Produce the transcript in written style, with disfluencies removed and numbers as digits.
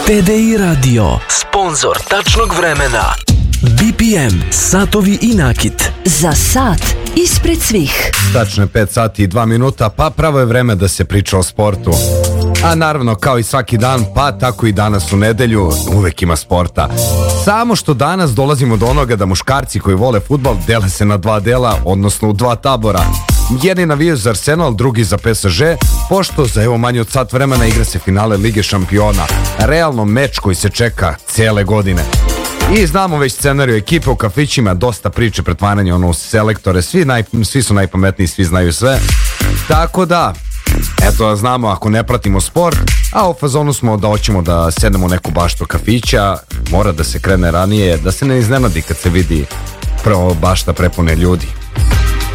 TDI Radio, sponsor tačnog vremena. BPM, satovi i nakit. Za sat ispred svih. Tačno je 5 sati i 2 minuta, pa pravo je vreme da se priča o sportu. A naravno, kao i svaki dan, pa tako i danas u nedelju, uvek ima sporta. Samo što danas dolazimo do onoga da muškarci koji vole fudbal dele se na dva dela, odnosno u dva tabora. Jedni navijaju za Arsenal, drugi za PSG, pošto za evo manje od sat vremena igra se finale Lige šampiona. Realno meč koji se čeka cijele godine. I znamo već scenariju ekipe u kafićima, dosta priče, pretvaranje u selektore, svi su najpametniji, svi znaju sve. Tako da, eto, znamo ako ne pratimo sport, a u fazonu smo da hoćemo da sednemo u neku baštu kafića, mora da se krene ranije, da se ne iznenadi kad se vidi prvo bašta prepune ljudi.